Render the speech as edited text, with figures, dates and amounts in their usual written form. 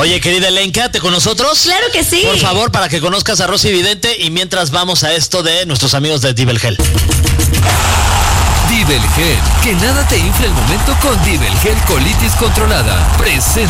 Oye, querida Elaine, quédate con nosotros. Claro que sí. Por favor, para que conozcas a Rosy Vidente y mientras vamos a esto de nuestros amigos de Dibel Gel. Dibel Gel, que nada te infle el momento con Dibel Gel Colitis Controlada. Presenta.